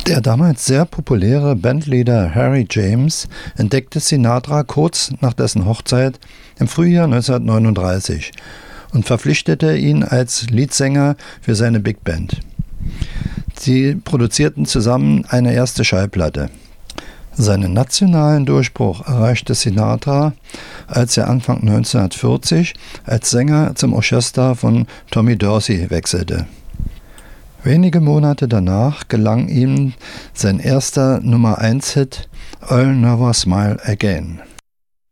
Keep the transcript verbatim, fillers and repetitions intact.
Der damals sehr populäre Bandleader Harry James entdeckte Sinatra kurz nach dessen Hochzeit im Frühjahr neunzehnhundertneununddreißig und verpflichtete ihn als Leadsänger für seine Big Band. Sie produzierten zusammen eine erste Schallplatte. Seinen nationalen Durchbruch erreichte Sinatra, als er Anfang neunzehnhundertvierzig als Sänger zum Orchester von Tommy Dorsey wechselte. Wenige Monate danach gelang ihm sein erster Nummer eins Hit I'll Never Smile Again.